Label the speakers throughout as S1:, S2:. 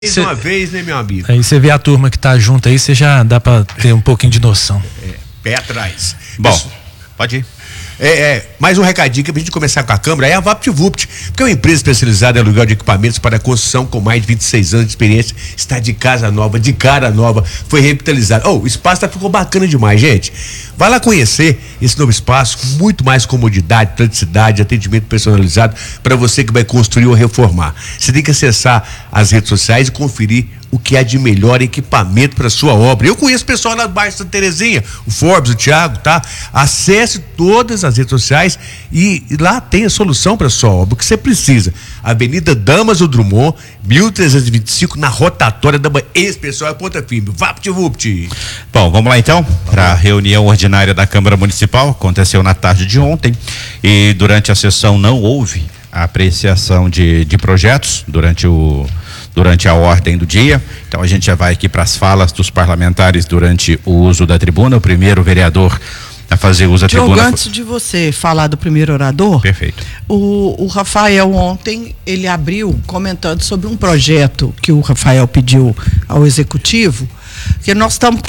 S1: Uma vez, né, meu amigo?
S2: Aí você vê a turma que tá junto aí, você já dá pra ter um pouquinho de noção.
S1: Pé atrás.
S3: Bom, pode ir.
S1: Mais um recadinho que pra gente começar com a Câmara é a VaptVupt, porque é uma empresa especializada em aluguel de equipamentos para construção com mais de 26 anos de experiência, está de casa nova, de cara nova, foi revitalizado. O espaço ficou bacana demais, gente. Vai lá conhecer esse novo espaço, com muito mais comodidade, praticidade, atendimento personalizado para você que vai construir ou reformar. Você tem que acessar as redes sociais e conferir o que há de melhor equipamento para sua obra. Eu conheço o pessoal lá do bairro Santa Terezinha, o Forbes, o Thiago, tá? Acesse todas as redes sociais e lá tem a solução para sua obra, o que você precisa. Avenida Damaso Drummond, 1325, na rotatória da ex-pessoal Ponta Firme. VaptVupt.
S3: Bom, vamos lá então para a reunião ordinária da Câmara Municipal. Aconteceu na tarde de ontem e durante a sessão não houve a apreciação de projetos durante a ordem do dia. Então a gente já vai aqui para as falas dos parlamentares durante o uso da tribuna. O primeiro vereador a fazer uso da tribuna.
S4: Antes de você falar do primeiro orador,
S3: perfeito.
S4: O Rafael ontem ele abriu comentando sobre um projeto que o Rafael pediu ao executivo, que nós estamos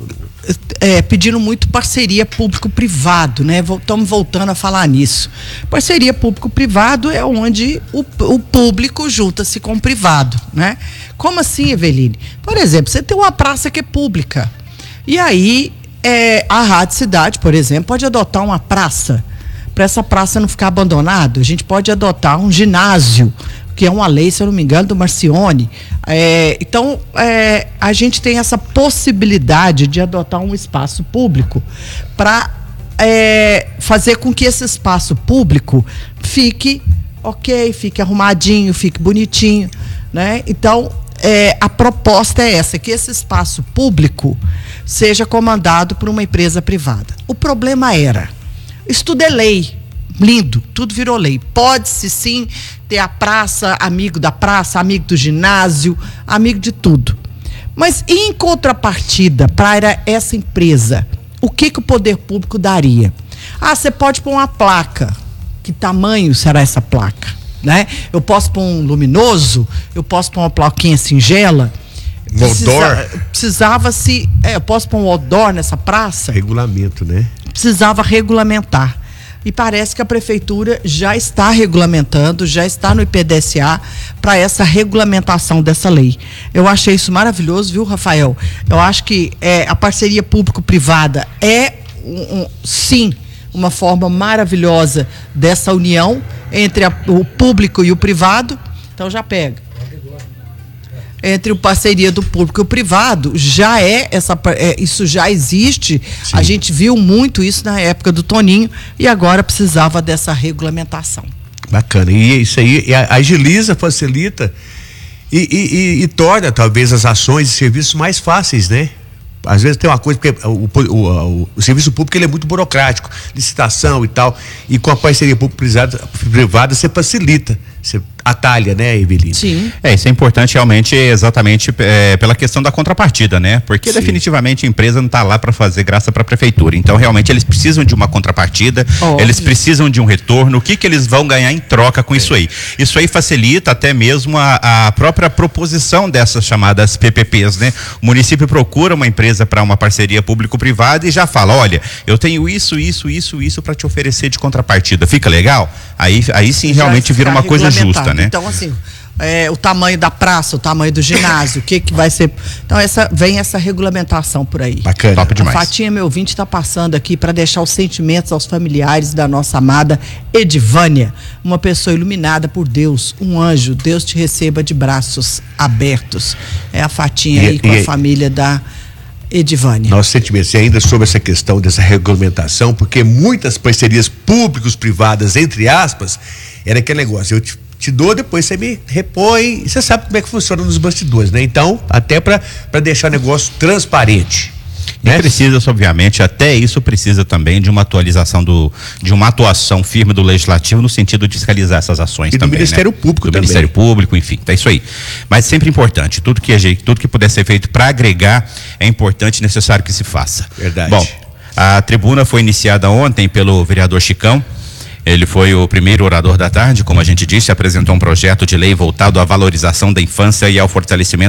S4: pedindo muito parceria público-privado, né? Estamos voltando a falar nisso. Parceria público-privado é onde o público junta-se com o privado, né? Como assim, Eveline? Por exemplo, você tem uma praça que é pública. E aí, a Rádio Cidade, por exemplo, pode adotar uma praça. Para essa praça não ficar abandonada, a gente pode adotar um ginásio, que é uma lei, se eu não me engano, do Marcione. Então, a gente tem essa possibilidade de adotar um espaço público para fazer com que esse espaço público fique fique arrumadinho, fique bonitinho, né? Então, a proposta é essa, que esse espaço público seja comandado por uma empresa privada. O problema isso tudo é lei. Lindo, tudo virou lei. Pode-se sim ter a praça, amigo da praça, amigo do ginásio, amigo de tudo. Mas em contrapartida para essa empresa, o que o poder público daria? Você pode pôr uma placa. Que tamanho será essa placa? Né? Eu posso pôr um luminoso, eu posso pôr uma plaquinha singela. Precisava-se. Eu posso pôr um outdoor nessa praça?
S1: Regulamento, né?
S4: Precisava regulamentar. E parece que a prefeitura já está regulamentando, já está no IPDSA para essa regulamentação dessa lei. Eu achei isso maravilhoso, viu, Rafael? Eu acho que a parceria público-privada sim, uma forma maravilhosa dessa união entre o público e o privado. Então já pega. Entre a parceria do público e o privado, isso já existe. Sim. A gente viu muito isso na época do Toninho e agora precisava dessa regulamentação.
S1: Bacana, e isso aí agiliza, facilita e torna talvez as ações e serviços mais fáceis, né? Às vezes tem uma coisa, porque o serviço público ele é muito burocrático, licitação e tal, e com a parceria público-privada você facilita, você atalha, né, Eveline?
S4: Sim.
S3: Isso é importante realmente, exatamente pela questão da contrapartida, né? Porque sim, definitivamente a empresa não está lá para fazer graça para a prefeitura. Então realmente eles precisam de uma contrapartida, eles precisam de um retorno. O que eles vão ganhar em troca com isso aí? Isso aí facilita até mesmo a própria proposição dessas chamadas PPPs, né? O município procura uma empresa para uma parceria público-privada e já fala, olha, eu tenho isso para te oferecer de contrapartida. Fica legal? Aí sim realmente vira uma coisa justa, né?
S4: Então, assim, o tamanho da praça, o tamanho do ginásio, o que vai ser. Então, vem essa regulamentação por aí.
S1: Bacana.
S3: Top demais.
S4: A Fatinha, meu ouvinte, está passando aqui para deixar os sentimentos aos familiares da nossa amada Edivânia, uma pessoa iluminada por Deus, um anjo. Deus te receba de braços abertos. É a Fatinha aí com a família da Edivânia.
S1: Nossos sentimentos, e ainda sobre essa questão dessa regulamentação, porque muitas parcerias públicos-privadas, entre aspas, era aquele negócio, eu te dou, depois você me repõe, você sabe como é que funciona nos bastidores, né? Então, até para deixar o negócio transparente.
S3: Né? Precisa, obviamente, até isso precisa também de uma atualização de uma atuação firme do Legislativo no sentido de fiscalizar essas ações também.
S1: Do Ministério Público também.
S3: Do Ministério Público, enfim, é isso aí. Mas sempre importante, tudo que puder ser feito para agregar é importante e necessário que se faça.
S1: Verdade.
S3: Bom, a tribuna foi iniciada ontem pelo vereador Chicão. Ele foi o primeiro orador da tarde, como a gente disse, apresentou um projeto de lei voltado à valorização da infância e ao fortalecimento